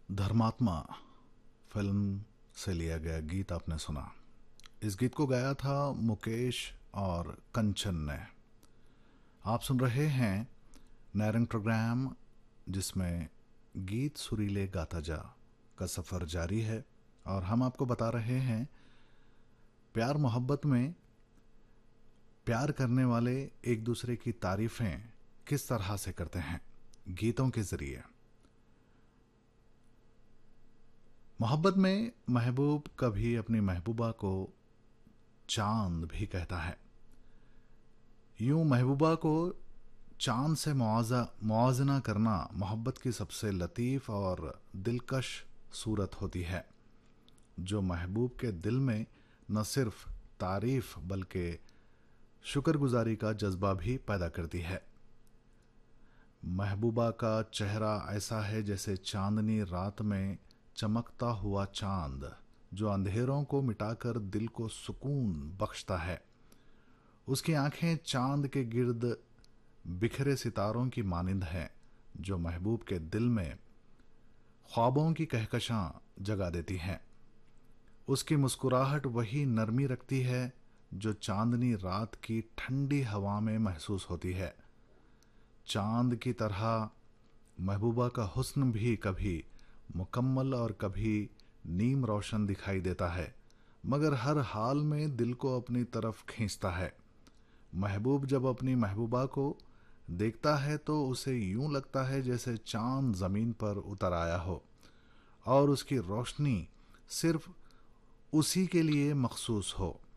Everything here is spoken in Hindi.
धर्मात्मा फिल्म से लिया गया गीत आपने सुना। इस गीत को गाया था मुकेश और कंचन ने। आप सुन रहे हैं नैरंग प्रोग्राम, जिसमें गीत सुरीले गाता जा का सफ़र जारी है। और हम आपको बता रहे हैं प्यार मोहब्बत में प्यार करने वाले एक दूसरे की तारीफ़ें किस तरह से करते हैं गीतों के ज़रिए। मोहब्बत में महबूब कभी अपनी महबूबा को चांद भी कहता है। यूं महबूबा को चांद से मुआवजना करना मोहब्बत की सबसे लतीफ़ और दिलकश सूरत होती है, जो महबूब के दिल में न सिर्फ तारीफ़ बल्कि शुक्रगुजारी का जज्बा भी पैदा करती है। महबूबा का चेहरा ऐसा है जैसे चांदनी रात में चमकता हुआ चांद, जो अंधेरों को मिटाकर दिल को सुकून बख्शता है। उसकी आंखें चांद के गिर्द बिखरे सितारों की मानिंद हैं, जो महबूब के दिल में ख्वाबों की कहकशां जगा देती हैं। उसकी मुस्कुराहट वही नरमी रखती है जो चांदनी रात की ठंडी हवा में महसूस होती है। चांद की तरह महबूबा का हुस्न भी कभी मुकम्मल और कभी नीम रोशन दिखाई देता है, मगर हर हाल में दिल को अपनी तरफ खींचता है। महबूब जब अपनी महबूबा को देखता है तो उसे यूं लगता है जैसे चांद ज़मीन पर उतर आया हो और उसकी रोशनी सिर्फ उसी के लिए मखसूस हो।